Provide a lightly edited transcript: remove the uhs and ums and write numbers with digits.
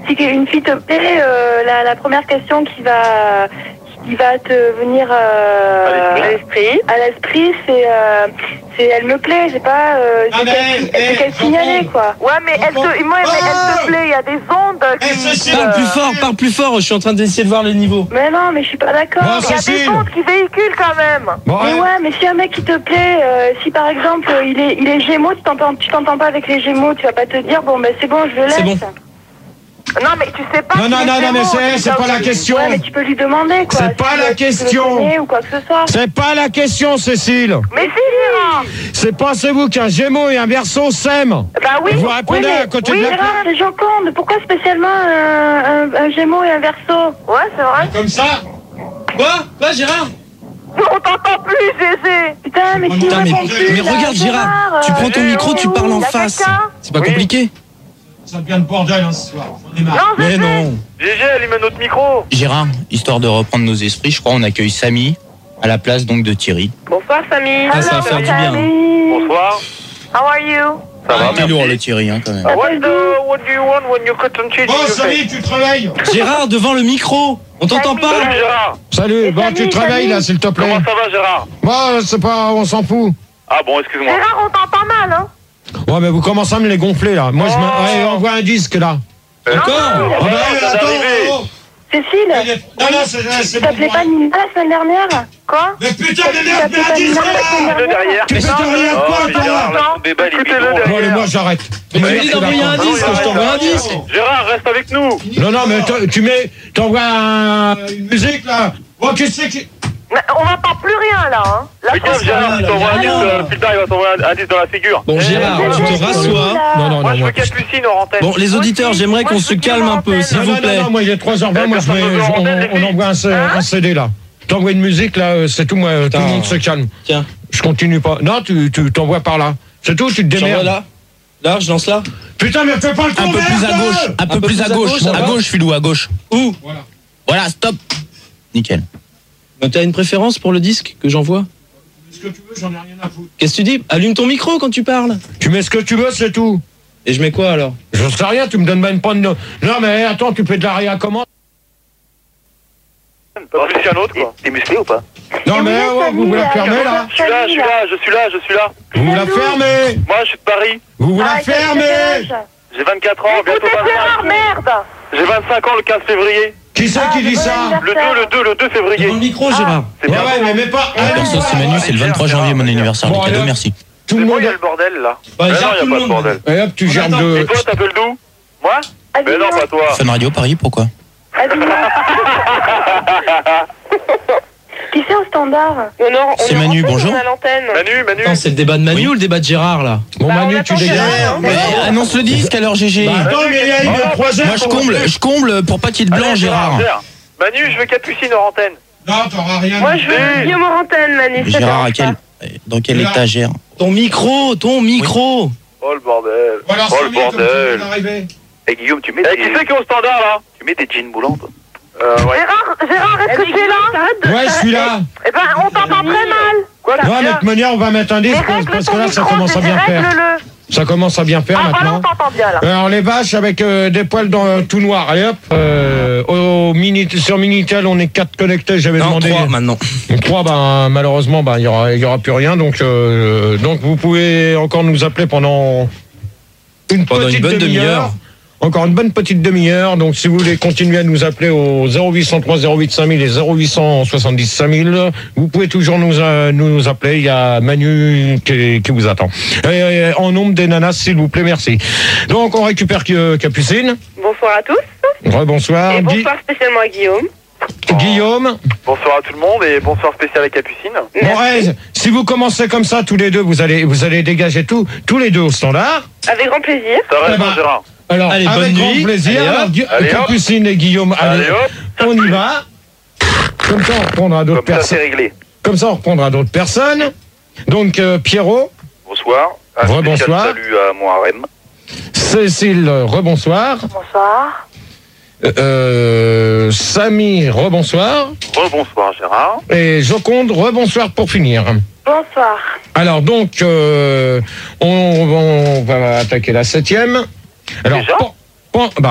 si une fille te plaît, la première question qui va te venir à l'esprit, c'est elle me plaît, j'ai pas c'est qu'elle signaler quoi. Ouais, mais elle te plaît, il y a des ondes qui... Parle plus fort, je suis en train d'essayer de voir le niveau. Mais non, mais je suis pas d'accord. Il y a des ondes qui véhiculent quand même. Mais ouais, mais si un mec qui te plaît, si par exemple il est Gémeaux, tu t'entends pas avec les Gémeaux, tu vas pas te dire bon ben c'est bon, je le laisse. C'est bon. Non, mais tu sais pas. Non, mais c'est pas la question. Ouais, mais tu peux lui demander quoi. C'est pas la question. Ou quoi que ce soit. C'est pas la question, Cécile. Mais si, Gérard. C'est pensez-vous qu'un Gémeaux et un Verseau s'aiment? Bah oui. Vous répondez à côté de la Gérard, c'est joconde. Pourquoi spécialement un Gémeaux et un Verseau? Ouais, c'est vrai. Comme ça? Quoi, Gérard? On t'entend plus, Gégé. Putain, mais qui Mais regarde, Gérard, tu prends ton micro, tu parles en face. C'est pas compliqué. Ça devient le bordel ce soir. On est marre. Non, Mais non. Gégé, allume notre micro. Gérard, histoire de reprendre nos esprits, je crois on accueille Samy à la place donc de Thierry. Bonsoir, Samy. Ah, ça va faire du bien. Bonsoir. How are you? Ça va, T'es lourd le Thierry quand même. What do you want when you cut on cheese? Bon, Samy, tu te réveilles. Gérard, devant le micro. On t'entend pas. Salut Gérard. Salut, bon, tu te réveilles là, s'il te plaît. Comment ça va Gérard? Bon, c'est pas, on s'en fout. Ah bon, excuse-moi. Gérard, on t'entend mal, hein? Ouais, mais vous commencez à me les gonfler là. Moi, envoie un disque là. Encore? Ah bah, attends, oh. Cécile, Non, c'est tu t'appelais pas Nina la semaine dernière? Quoi? Mais putain de merde, mets un disque là. Le derrière. Tu fais rien quoi, mais Gérard, toi? là, ton débat, il est Écoutez-le bidon. derrière. Bon, allez, moi, j'arrête. Mais tu me dis d'envoyer un disque, je t'envoie un disque. Gérard, reste avec nous. Non, mais t'envoies une musique là. Bon, qu'est-ce que c'est? Mais on n'entend plus rien, là, hein? Mais tiens, Gérard, il t'envoie un disque, plus tard, il va t'envoyer un disque dans la figure. Bon, Gérard, tu te rassois. Non, Moi, je veux Capucine en antenne. Bon, les auditeurs, j'aimerais qu'on se calme un peu, s'il vous plaît. Non, moi, il est 3h20, moi, on envoie un CD là. T'envoies une musique là, c'est tout, moi, tout le monde se calme. Tiens. Je continue pas. Non, tu t'envoies par là. C'est tout, tu te J'envoie démerdes. là. Là, je lance là. Putain, mais fais pas le con, Un peu plus à gauche, un peu plus à gauche. À gauche, Philou, à gauche. Où? Voilà, stop. Nickel. T'as une préférence pour le disque que j'envoie? Ce que tu veux, j'en ai rien à foutre. Qu'est-ce que tu dis? Allume ton micro quand tu parles. Tu mets ce que tu veux, c'est tout. Et je mets quoi alors? J'en sais rien, tu me donnes même pas de... Non, mais attends, tu fais de la réacommande. Pas plus qu'un autre, quoi. T'es musclé ou pas? Non, mais ouais, vous la fermez là. Je suis là. Vous la fermez. Moi, je suis de Paris. Vous la fermez. J'ai 24 ans, bientôt Écoutez, Gérard, 25. merde! J'ai 25 ans le 15 février. Qui c'est qui dit ça? Le 2 février. Devant le micro, Gérard. C'est Ouais, bien. mais pas... Perso, c'est Manu, c'est le 23 janvier, mon anniversaire, Bon, le cadeau, allez. merci. Tout C'est le bon, monde... il y a le bordel, là. Bah, Mais non, gère il tout n'y le a pas de monde. bordel. Et hop, tu germes Et de... toi, t'appelles d'où? Moi? Mais non, pas toi. Fun Radio Paris, pourquoi? Qui c'est au standard? C'est Manu, bonjour. Manu. Attends, c'est le débat de Manu ou le débat de Gérard là? Bon, Manu, tu dégages. Mais annonce le disque alors, GG. Attends, mais il y a une croisée. Moi, je comble pour pas qu'il te blanc, Gérard. Manu, je veux Capucine en antenne. Non, t'auras rien. Moi, je veux Guillaume Orantène, Manu. Gérard, dans quel étagère? Ton micro. Oh, le bordel. Voilà, Oh, le bordel. arrivé. Et Guillaume, tu mets qui c'est qui est au standard, là? Tu mets des jeans boulantes. Ouais. Gérard, est-ce que tu es là? Ouais, je suis là. Eh ben, on t'entend très mal. Quoi, Non, de toute manière, on va mettre un disque parce que là, ça commence à bien faire. Ça commence à bien faire Ah, voilà, on maintenant. t'entend bien, là. Alors, les vaches avec des poils dans tout noir. Allez hop. Sur Minitel, on est 4 connectés. J'avais Non, demandé. 3 maintenant. 3, ben, malheureusement, ben, il y aura plus rien. Donc, vous pouvez encore nous appeler pendant une Pendant une bonne demi-heure. Encore une bonne petite demi-heure. Donc, si vous voulez continuer à nous appeler au 0803 08 5000 et 0870 5000, vous pouvez toujours nous appeler. Il y a Manu qui vous attend. En nombre des nanas, s'il vous plaît, merci. Donc, on récupère Capucine. Bonsoir à tous. Rebonsoir. Et bonsoir spécialement à Guillaume. Guillaume. Bonsoir à tout le monde et bonsoir spécial à Capucine. Bon, si vous commencez comme ça, tous les deux, vous allez dégager tous les deux au standard. Avec grand plaisir. Ça va, Eh ben, Gérard? Alors, Allez, avec bonne grand nuit. plaisir. Allez, Alors, Allez, hop. Capucine et Guillaume, allez, Allez, hop. on y va. Comme ça, on reprendra d'autres Comme ça, c'est personnes. réglé. Comme ça, on reprendra d'autres personnes. Donc, Pierrot, Bonsoir. Un Rebonsoir. spécial salut à Moharem. Cécile, rebonsoir. Bonsoir. Samy, rebonsoir. Rebonsoir, Gérard. Et Joconde, rebonsoir pour finir. Bonsoir. Alors, donc, on va attaquer la 7e. Alors, Déjà bah,